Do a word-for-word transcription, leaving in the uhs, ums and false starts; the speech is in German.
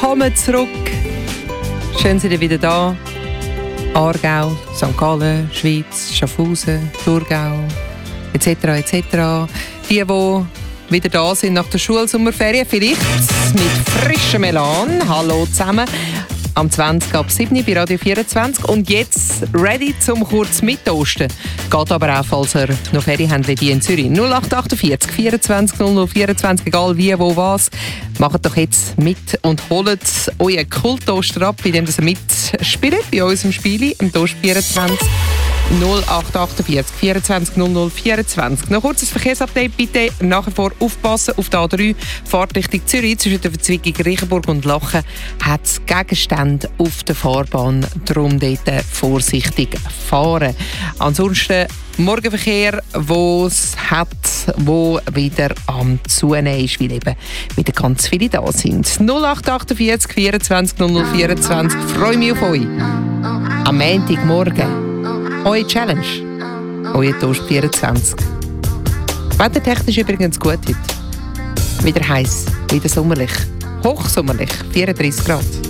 willkommen zurück. Schön, sind ihr wieder da. Aargau, Sankt Gallen, Schweiz, Schaffhausen, Thurgau, et cetera et cetera. Die, die wieder da sind nach der Schulsommerferien, vielleicht mit frischem Elan. Hallo zusammen. Am zwanzig ab sieben bei Radio vierundzwanzig. Und jetzt ready zum kurz Mittoasten. Geht aber auch, falls ihr noch Ferien habt wie die in Zürich. null acht achtundvierzig vierundzwanzig null null vierundzwanzig, egal wie, wo, was. Macht doch jetzt mit und holt euren Kulttoaster ab, indem ihr mitspielt bei unserem Spiel im Toast vierundzwanzig. null acht achtundvierzig vierundzwanzig null null vierundzwanzig. Noch kurzes Verkehrsupdate bitte. Nachher vor aufpassen auf die A drei. Fahrt Richtung Zürich zwischen der Verzweigung Reichenburg und Lachen hat es Gegenstände auf der Fahrbahn. Darum dort vorsichtig fahren. Ansonsten Morgenverkehr, wo es hat, wo wieder am Zunehmen ist, weil eben wieder ganz viele da sind. null acht achtundvierzig vierundzwanzig null null vierundzwanzig. Ich freue mich auf euch. Am Montagmorgen. Eure Challenge. Euer Toast vierundzwanzig. Wettertechnisch übrigens gut heute. Wieder heiß, wieder sommerlich. Hochsommerlich, vierunddreißig Grad.